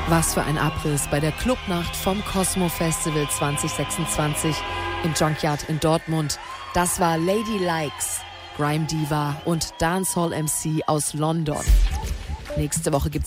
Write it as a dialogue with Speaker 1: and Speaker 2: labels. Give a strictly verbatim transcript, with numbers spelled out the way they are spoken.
Speaker 1: Was für ein Abriss bei der Clubnacht vom Cosmo Festival zwanzig sechsundzwanzig im Junkyard in Dortmund. Das war Lady Likes, Grime Diva und Dancehall M C aus London. Nächste Woche gibt's